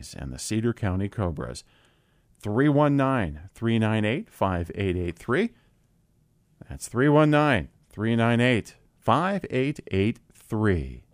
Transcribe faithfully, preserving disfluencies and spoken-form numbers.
and the Cedar County Cobras. three one nine, three nine eight, five eight eight three. That's three one nine, three nine eight, five eight eight three.